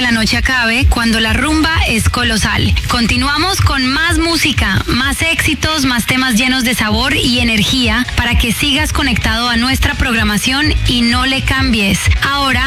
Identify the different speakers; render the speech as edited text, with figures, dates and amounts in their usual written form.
Speaker 1: la noche acabe cuando la rumba es colosal. Continuamos con más música, más éxitos, más temas llenos de sabor y energía para que sigas conectado a nuestra programación y no le cambies. Ahora